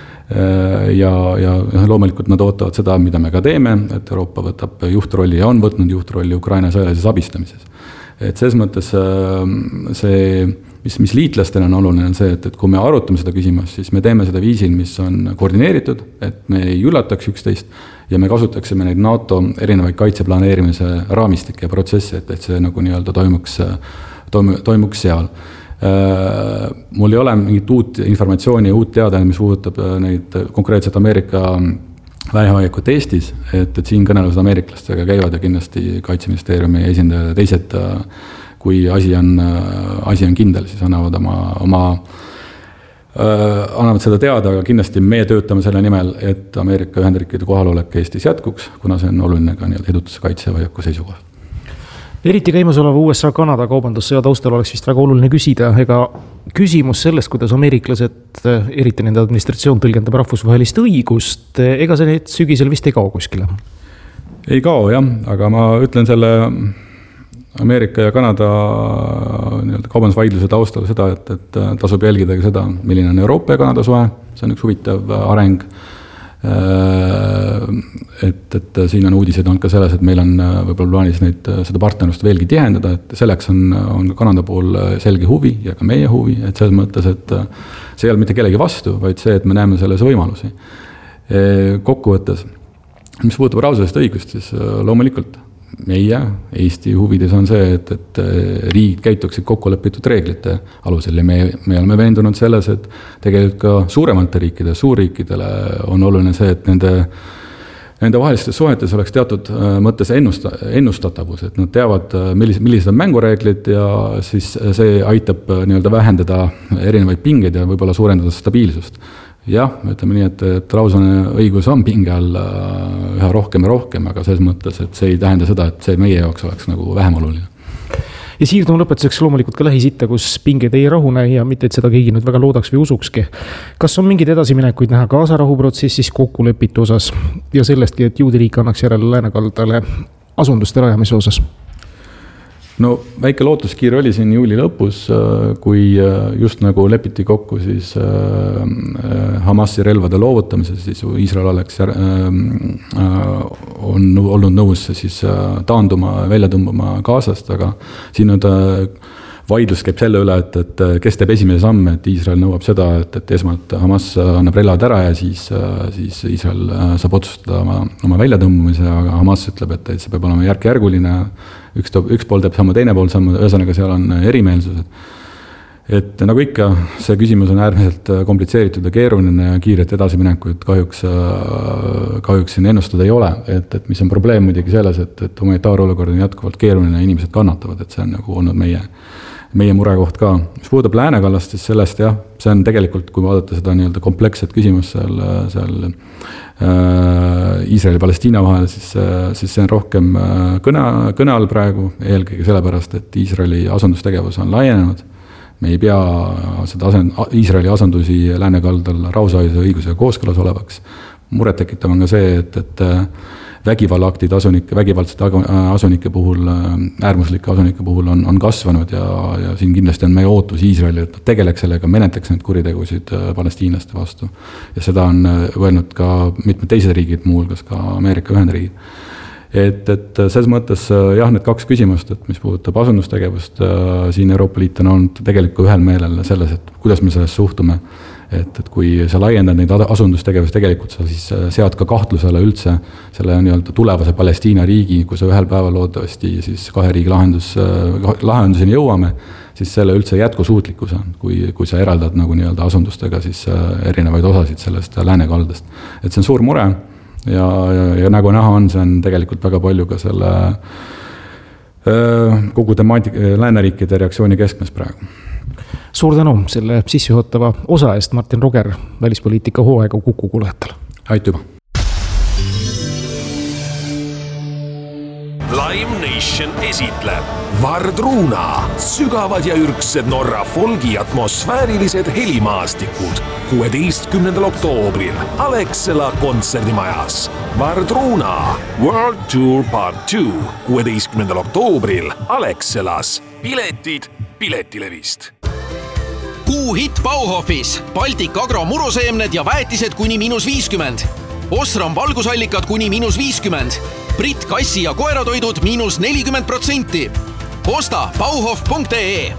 S14: Ja loomulikult nad ootavad seda, mida me ka teeme, et Euroopa võtab juhtrolli ja on võtnud juhtrolli Ukraina sõjalises abistamises. Et selles mõttes see, mis liitlastele on oluline, on see, et kui me arutame seda küsimust, siis me teeme seda viisil, mis on koordineeritud, et me ei üllataks üksteist ja me kasutaksime neid NATO erinevaid kaitseplaneerimise raamistikke ja protsesse, et see nagu nii-öelda toimuks seal. Mul ei ole mingit uut informatsiooni ja uut teada, mis puudutab neid konkreetselt Ameerika väehoiakut Eestis, et siin kõnelused ameeriklastega käivad ja kindlasti Kaitseministeeriumi esindajad ja teised, kui asi on kindel, siis annavad annavad seda teada, aga kindlasti meie töötame selle nimel, et Ameerika Ühendriikide kohalolek Eestis jätkuks, kuna see on oluline ka edutuse kaitsehoiaku seisukohal.
S10: Eriti käimasoleva USA-Kanada kaubandussõja taustal oleks vist väga oluline küsida, ega küsimus sellest, kuidas ameeriklased, eriti nende administratsioon tõlgendab rahvusvahelist õigust, ega see nüüd sügisel vist ei kao kuskile?
S14: Ei kao, jah, aga ma ütlen selle Ameerika ja Kanada kaubandusvaidluse taustal seda, et tasub jälgida ka seda, milline on Euroopa ja Kanada suhe, see on üks huvitav areng. Et siin on uudised olnud ka selles, et meil on võib-olla plaanis seda partnerlust veelgi tihendada, et selleks on ka Kanada pool selge huvi ja ka meie huvi, et selles mõttes, et see ei ole mitte kellegi vastu, vaid see, et me näeme selles võimalusi. Kokkuvõttes, mis puudutab rahvusvahelist õigust, siis loomulikult meie Eesti huvides on see, et riigid käituksid kokkulepitud reeglite alusel ja me oleme veendunud selles, et tegelikult ka suuremate riikide, suurriikidele on oluline see, et nende vahelistes suhetes oleks teatud mõttes ennustatavus, et nad teavad, millised on mängureeglid ja siis see aitab nii-öelda vähendada erinevaid pingeid ja võib-olla suurendada stabiilsust. Jah, ütleme nii, et rahvusvaheline õigus on pinge all üha rohkem ja rohkem, aga selles mõttes, et see ei tähenda seda, et see meie jaoks oleks nagu vähem oluline.
S10: Ja siirdume lõpetuseks loomulikult ka Lähis-Itta, kus pinged ei rahune ja mitte, et seda keegi nüüd väga loodaks või usukski. Kas on mingid edasiminekuid näha Gaza rahuprotsessis kokkulepitu osas ja sellestki, et juudiriik annaks järele läänekaldale asunduste rajamise osas?
S14: no väike lootuskiir oli siin juuli lõpus, kui just nagu lepiti kokku siis Hamasi relvade loovutamises, siis Iisrael oleks on olnud nõus siis taanduma, välja tõmbama Gazast, aga siin on vaidlus käib selle üle, et kes teeb esimese samme, et Iisrael nõuab seda, et esmalt Hamas annab relvad ära ja siis Iisrael saab otsustada oma väljatõmbumise, aga Hamas ütleb, et see peab olema järk-järguline, üks pool teeb sammu, teine pool sammu, ühesõnaga seal on erimeelsused. Et nagu ikka, see küsimus on äärmiselt komplitseeritud ja keeruline ja kiiret edasiminekut kahjuks siin ennustada ei ole, et mis on probleem muidugi selles, et humanitaarolukord on jätkuvalt keeruline ja inimesed kannatavad, et see on nagu olnud meie murekoht ka. Mis puudub Läänekallast, siis sellest jah, see on tegelikult, kui vaadata seda nii-öelda kompleksset küsimus seal Iisraeli ja Palestiina vahel, siis see on rohkem kõne all praegu, eelkõige sellepärast, et Iisraeli asundustegevus on laienenud. Me ei pea seda Iisraeli asundusi läänekaldal rahusajalise õigusega kooskõlas olevaks. Muret tekitav on ka see, et vägivallaaktid vägivaldsete asunike puhul, äärmuslike asunike puhul on kasvanud ja siin kindlasti on meie ootus Iisraeli, et tegeleks sellega, menetleks neid kuritegusid palestiinlaste vastu. Ja seda on öelnud ka mitmed teised riigid, muuhulgas ka Ameerika Ühendriigid. Et selles mõttes jah, need kaks küsimust, et mis puudutab asundustegevust, siin Euroopa Liit on olnud tegelikult ühel meelel selles, et kuidas me sellest suhtume. Et kui sa laiendad neid asundustegevust, tegelikult sa siis sead ka kahtlusele üldse selle nii-öelda tulevase Palestiina riigi, kui sa ühel päeval loodavasti siis kahe riigi lahenduseni jõuame, siis selle üldse jätkusuutlikkus on, kui sa eraldad nagu nii-öelda asundustega siis erinevaid osasid sellest läänekaldest. Et see on suur mure. Ja nagu näha on, see on tegelikult väga palju ka selle kogu lääneriikide reaktsiooni keskmes praegu.
S10: Suur tänu selle sissejuhatava osa eest, Martin Roger, välispoliitika hooaega Kuku kuulajatel.
S14: Aitüma!
S11: Lime Nation esitleb Vardruna, sügavad ja ürgsed Norra folgi atmosfäärilised helimaastikud 16. oktoobril Alexela kontserdimajas. Vardruna World Tour Part 2 16. oktoobril Alexelas. Piletid Piletilevist.
S15: Kuuhitt Bauhofis, Baltic Agro muruseemned ja väetised kuni -50. Osram valgusallikad kuni -50. Brit kassi- ja koeratoidud -40%. Osta bauhof.ee.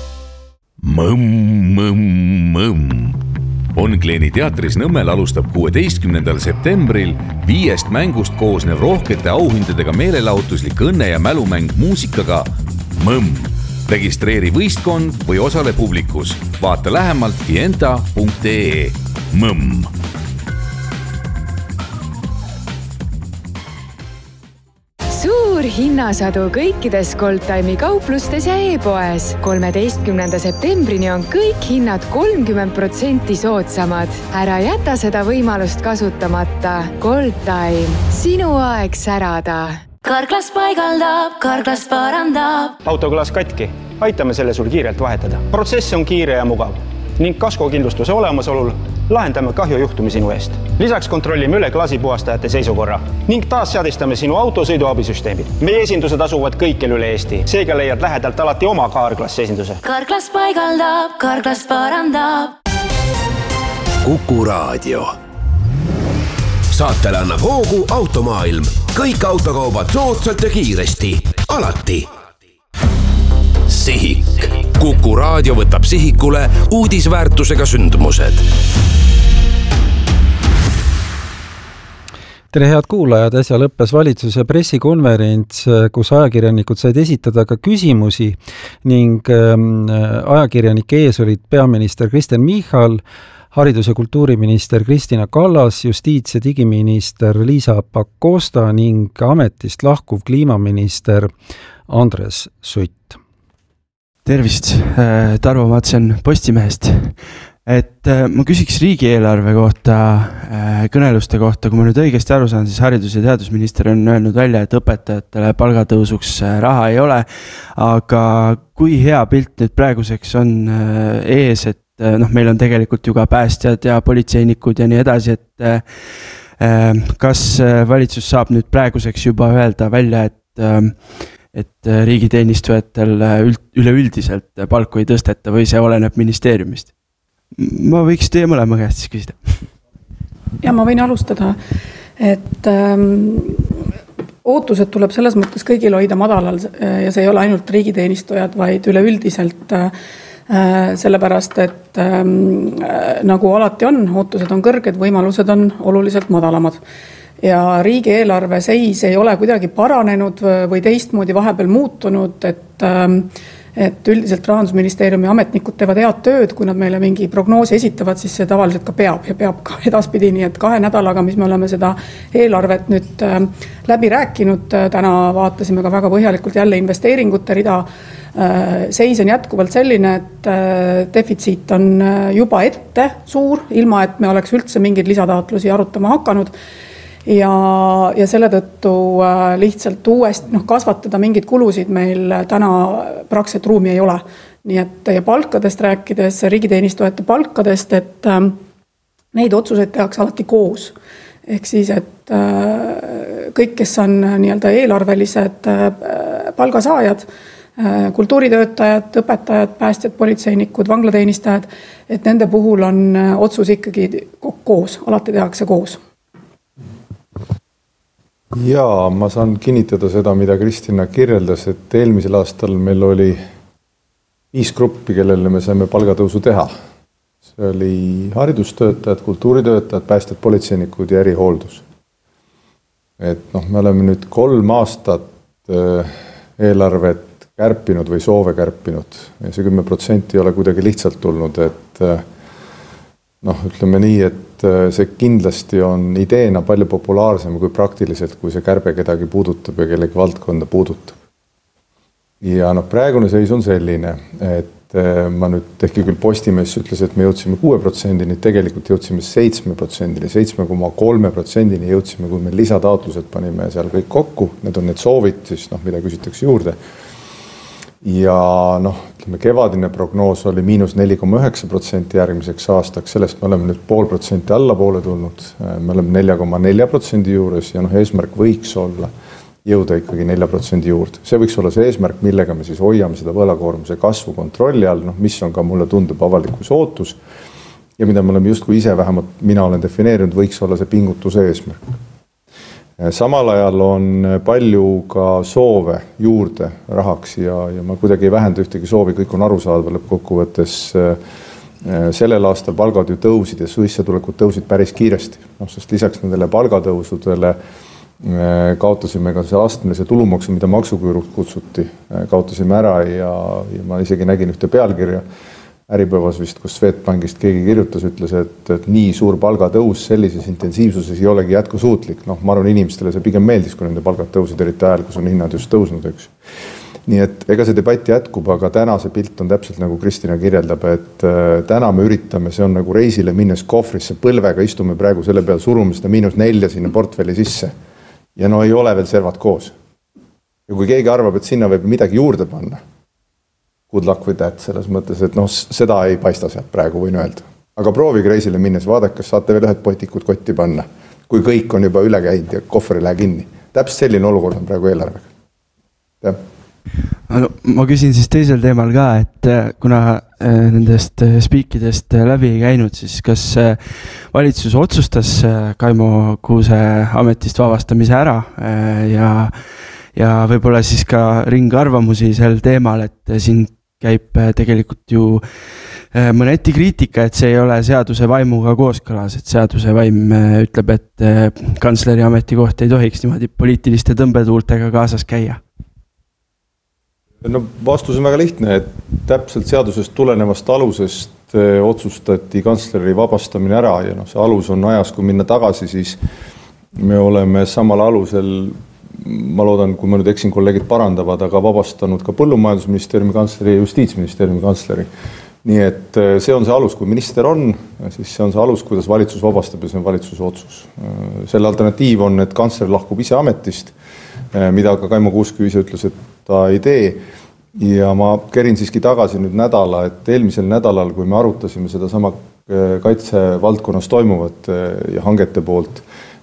S16: Mõmm. Onkleeni teatris Nõmmel alustab 16. septembril 5 mängust koosnev rohkete auhindadega meelelahutuslik õnne- ja mälumäng muusikaga Mõmm. Registreeri võistkond või osale publikus. Vaata lähemalt fienta.ee. Mõmm.
S6: Suur hinnasadu kõikides Goldtime'i kauplustes ja e-poes. 13. septembrini on kõik hinnad 30% soodsamad. Ära jäta seda võimalust kasutamata. Goldtime, sinu aeg särada.
S13: Karklas paigaldab, Karklas parandab.
S17: Autoklaas katki, aitame selle sul kiirelt vahetada. Protsess on kiire ja mugav ning kaskokindlustuse olemasolul lahendame kahjujuhtumi sinu eest. Lisaks kontrollime üle klaasipuhastajate seisukorra ning taas seadistame sinu auto sõiduabisüsteemid. Meie esindused asuvad kõikjal üle Eesti, seega leiad lähedalt alati oma Karklas esinduse.
S13: Karklas paigaldab, Karklas parandab.
S4: Kuku Raadio. Saatele annab hoogu Automaailm. Kõik autokaubad soodsalt ja kiiresti. Alati. Sihik. Kuku Raadio võtab sihikule uudisväärtusega sündmused.
S18: Tere head kuulajad, äsja lõppes valitsuse pressikonverents, kus ajakirjanikud said esitada ka küsimusi ning ajakirjanike ees olid peaminister Kristen Michal, haridus- ja kultuuriminister Kristina Kallas, justiits- ja digiminister Liisa Pakosta ning ametist lahkuv kliimaminister Andres Sutt.
S19: Tervist, Tarvo Matsen Postimehest. Et ma küsiks riigieelarve kohta, kõneluste kohta, kui ma nüüd õigesti aru saan, siis haridus- ja teadusminister on öelnud välja, et õpetajatele palgatõusuks raha ei ole, aga kui hea pilt nüüd praeguseks on ees, et meil on tegelikult ju ka päästjad ja politseinikud ja nii edasi, et kas valitsus saab nüüd praeguseks juba öelda välja, et riigiteenistujatel üleüldiselt palku ei tõsteta või see oleneb ministeeriumist? Ma võiks teie mõlema käest siis küsida.
S20: Ja ma võin alustada, et ootused tuleb selles mõttes kõigil hoida madalal ja see ei ole ainult riigiteenistujad, vaid üleüldiselt sellepärast, et nagu alati on, ootused on kõrged, võimalused on oluliselt madalamad. Ja riigieelarve seis ei ole kuidagi paranenud või teistmoodi vahepeal muutunud, et üldiselt Rahandusministeeriumi ametnikud teevad head tööd, kui nad meile mingi prognoosi esitavad, siis see tavaliselt ka peab ja peab ka edaspidi, nii et 2 nädalaga, mis me oleme seda eelarvet nüüd läbi rääkinud, täna vaatasime ka väga põhjalikult jälle investeeringute rida, seis on jätkuvalt selline, et defitsiit on juba ette suur, ilma et me oleks üldse mingeid lisataotlusi arutama hakanud. Ja selle tõttu lihtsalt uuesti kasvatada mingeid kulusid meil täna praktiliselt ruumi ei ole. Nii et ja palkadest rääkides, riigiteenistujate palkadest, et neid otsuseid tehakse alati koos. Ehk siis, et kõik, kes on nii-öelda eelarvelised palgasaajad, kultuuritöötajad, õpetajad, päästjad, politseinikud, vanglateenistajad, et nende puhul on otsus ikkagi koos, alati tehakse koos.
S21: Jaa, ma saan kinnitada seda, mida Kristina kirjeldas, et eelmisel aastal meil oli 5 gruppi, kellele me saime palgatõusu teha. See oli haridustöötajad, kultuuritöötajad, päästjad, politseinikud ja erihooldus. Et me oleme nüüd 3 aastat eelarvet kärpinud või soove kärpinud ja see 10% ei ole kuidagi lihtsalt tulnud, et ütleme nii, et see kindlasti on ideena palju populaarsem kui praktiliselt, kui see kärbe kedagi puudutab ja kellegi valdkonda puudutab. Ja praegune seis on selline, et ma nüüd ehkki küll Postimees ütles, et me jõudsime 6%, tegelikult jõudsime 7%, 7,3% jõudsime, kui me lisataotlused panime seal kõik kokku, need on need soovid, siis mida küsitakse juurde. Ja ütleme, kevadine prognoos oli -4,9% järgmiseks aastaks, sellest me oleme nüüd 0,5% allapoole tulnud, me oleme 4,4% juures ja eesmärk võiks olla jõuda ikkagi 4% juurde. See võiks olla see eesmärk, millega me siis hoiame seda võlakoormuse kasvu kontrolli all, mis on ka mulle tundub avalikus ootus ja mida me oleme justkui ise, vähemalt mina olen defineerinud, võiks olla see pingutuse eesmärk. Samal ajal on palju ka soove juurde rahaks ja ma kuidagi ei vähenda ühtegi soovi, kõik on arusaadav lõppkokkuvõttes. Sellel aastal palgad ju tõusid ja sissetulekud tõusid päris kiiresti, sest lisaks nendele palgatõusudele kaotasime ka see astmelise tulumaksu, mida maksuküüruks kutsuti, kaotasime ära ja ma isegi nägin ühte pealkirja Äripäevas vist, kus Swedbankist keegi kirjutas, ütles, et nii suur palgatõus sellises intensiivsuses ei olegi jätkusuutlik. Ma arvan, inimestele see pigem meeldis, kui nende palgad tõusid eriti ajal, kus on hinnad just tõusnud, eks. Nii et ega see debatt jätkub, aga täna see pilt on täpselt nagu Kristina kirjeldab, et täna me üritame, see on nagu reisile minnes kohvrisse põlvega, istume praegu selle peal, surume seda -4 sinna portfelli sisse ja ei ole veel servad koos. Ja kui keegi arvab, et sinna võib midagi juurde panna, good luck with that, selles mõttes, et seda ei paista sealt praegu, võin öelda. Aga proovige reisile minnes, vaadake, kas saate veel ühed potikud kotti panna, kui kõik on juba üle käinud ja kohver ei lähe kinni. Täpselt selline olukord on praegu eelarvega. Ja.
S19: Ma küsin siis teisel teemal ka, et kuna nendest spiikidest läbi ei käinud, siis kas valitsus otsustas Kaimo Kuuse ametist vabastamise ära ja võib-olla siis ka ringarvamusi sel teemal, et siin käib tegelikult ju mõneti kriitika, et see ei ole seaduse vaimuga kooskõlas, et seaduse vaim ütleb, et kantsleri ametikoht ei tohiks niimoodi poliitiliste tõmbetuultega kaasas käia.
S21: Vastus on väga lihtne, et täpselt seadusest tulenevast alusest otsustati kantsleri vabastamine ära ja see alus on ajas, kui minna tagasi, siis me oleme samal alusel, ma loodan, kui ma nüüd eksin, kolleegid parandavad, aga vabastanud ka Põllumajandusministeeriumi kantsleri ja Justiitsministeeriumi kantsleri. Nii et see on see alus, kui minister on, siis see on see alus, kuidas valitsus vabastab ja see on valitsuse otsus. Selle alternatiiv on, et kantsler lahkub ise ametist, mida ka Kaimo Kuusk ise ütles, et ta ei tee. Ja ma kerin siiski tagasi nüüd nädala, et eelmisel nädalal, kui me arutasime seda sama kaitsevaldkonnas toimuvat ja hangete poolt,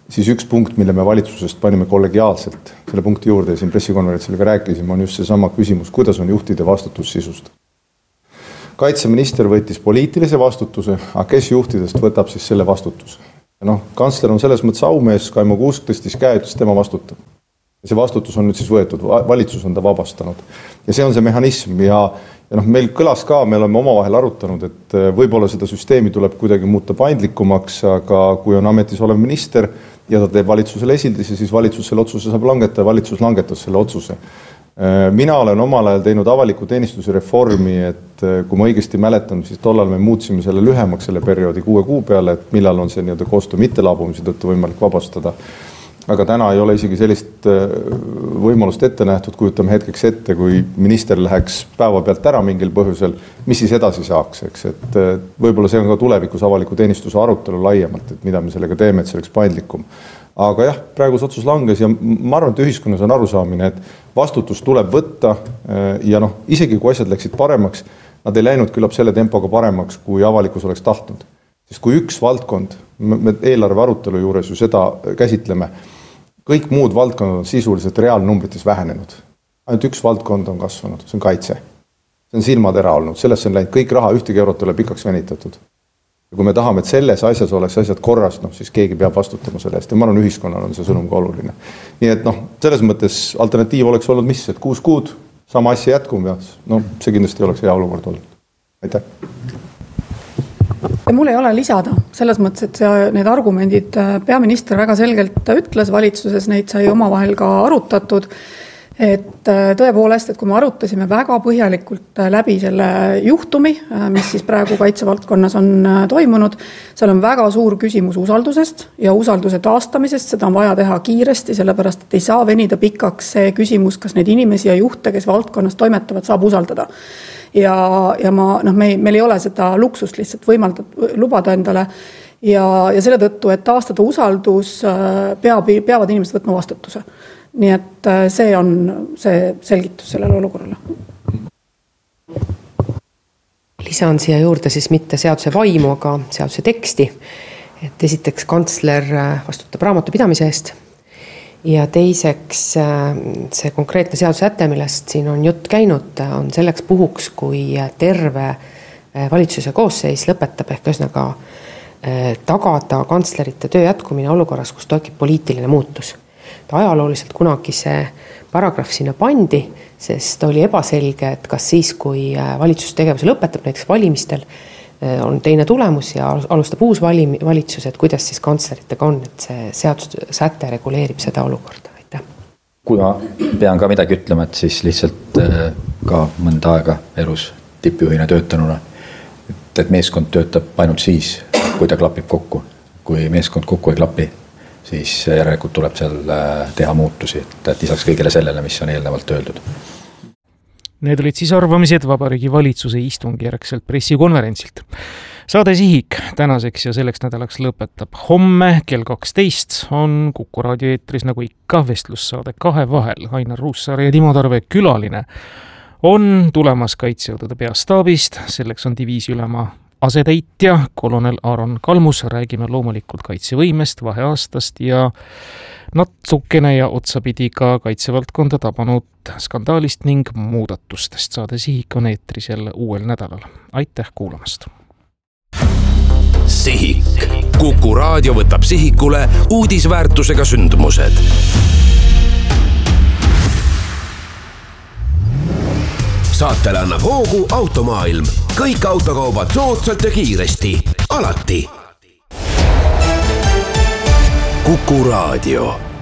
S21: siis üks punkt, mille me valitsusest panime kollegiaalselt selle punkti juurde ja siin pressikonverentsil ka rääkisime, on just seesama küsimus, kuidas on juhtide vastutus sisust. Kaitseminister võttis poliitilise vastutuse, aga kes juhtidest võtab siis selle vastutuse? Kantsler on selles mõttes aumees, Kaimo Kuusk tõstis käe, ütles tema vastutab. Ja see vastutus on nüüd siis võetud, valitsus on ta vabastanud. Ja see on see mehhanism ja meil kõlas ka, me oleme omavahel arutanud, et võib-olla seda süsteemi tuleb kuidagi muuta paindlikumaks, aga kui on ametis olev minister ja ta teeb valitsusele esildisi, siis valitsus selle otsuse saab langetada ja valitsus langetas selle otsuse. Mina olen omal ajal teinud avaliku teenistuse reformi, et kui ma õigesti mäletan, siis tollal me muutsime selle lühemaks selle perioodi 6 kuu peale, et millal on see koostöö mittelaabumise tõttu võimalik vabastada. Aga täna ei ole isegi sellist võimalust ette nähtud, kujutame hetkeks ette, kui minister läheks päeva pealt ära mingil põhjusel, mis siis edasi saaks, eks, et võib-olla see on ka tulevikus avaliku teenistuse arutelu laiemalt, et mida me sellega teeme, et see oleks paindlikum. Aga jah, praegu see otsus langes ja ma arvan, et ühiskonnas on arusaamine, et vastutus tuleb võtta ja isegi kui asjad läksid paremaks, nad ei läinud küllap selle tempoga paremaks, kui avalikkus oleks tahtnud. Sest kui üks valdkond, me eelarve arutelu juures ju seda käsitleme, kõik muud valdkonnad on sisuliselt reaalnumbrites vähenenud. Ainult üks valdkond on kasvanud, see on kaitse. See on silmatera olnud, sellesse on läinud kõik raha, ühtegi eurot ole pikaks venitatud. Ja kui me tahame, et selles asjas oleks asjad korras, siis keegi peab vastutama selle eest. Ja ma arvan, ühiskonnal on see sõnum ka oluline. Nii et selles mõttes alternatiiv oleks olnud mis, et 6 kuud, sama asja jätkum ja see kindlasti oleks hea olukord olnud. Aitäh!
S20: Ja mul ei ole lisada, selles mõttes, et need argumendid peaminister väga selgelt ütles valitsuses, neid sai omavahel ka arutatud, et tõepoolest, et kui me arutasime väga põhjalikult läbi selle juhtumi, mis siis praegu kaitsevaldkonnas on toimunud, seal on väga suur küsimus usaldusest ja usalduse taastamisest, seda on vaja teha kiiresti, sellepärast, et ei saa venida pikaks see küsimus, kas neid inimesi ja juhte, kes valdkonnas toimetavad, saab usaldada. Ja meil ei ole seda luksust lihtsalt lubada endale ja selle tõttu, et taastada usaldus, peavad inimesed võtma vastutuse. Nii et see on see selgitus sellele olukorrale.
S1: Lisan siia juurde siis mitte seaduse vaimu, aga seaduse teksti. Et esiteks kantsler vastutab raamatupidamise eest ja teiseks see konkreetne seadusäte, millest siin on jutt käinud, on selleks puhuks, kui terve valitsuse koosseis lõpetab ehk ühesõnaga tagada kantslerite töö jätkumine olukorras, kus toimub poliitiline muutus. Ajalooliselt kunagi see paragrahv sinna pandi, sest oli ebaselge, et kas siis, kui valitsustegevuse lõpetab näiteks valimistel, on teine tulemus ja alustab uus valitsus, et kuidas siis kantsleritega on, et see seadussäte reguleerib seda olukorda. Aitäh.
S22: Kui ma pean ka midagi ütlema, et siis lihtsalt ka mõnda aega elus tippjuhina töötanuna, et meeskond töötab ainult siis, kui ta klapib kokku. Kui meeskond kokku ei klapi, siis järelikult tuleb seal teha muutusi, et lisaks kõigele sellele, mis on eelnevalt öeldud.
S10: Need olid siis arvamised Vabariigi Valitsuse istungjärgselt pressikonverentsilt. Saade Sihik tänaseks ja selleks nädalaks lõpetab. Homme kell 12 on Kuku raadio eetris nagu ikka vestlussaade Kahe vahel. Ainar Ruussaare ja Timo Tarve külaline on tulemas kaitsejõudude peastaabist. Selleks on diviisiülema asetäitja kolonel Aaron Kalmus, räägime loomulikult kaitsevõimest, vaheaastast ja natukene ja otsapidi ka kaitsevaldkonda tabanud skandaalist ning muudatustest. Saade Sihik on eetris jälle uuel nädalal. Aitäh kuulamast!
S4: Sihik. Kuku raadio võtab sihikule uudisväärtusega sündmused. Saatele annab hoogu Automaailm. Kõik autokaubad soodsalt ja kiiresti. Alati. Kuku raadio.